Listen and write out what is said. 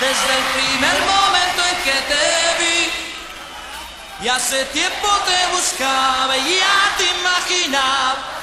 desde el primer momento en que te vi. Y hace tiempo te buscaba y ya te imaginaba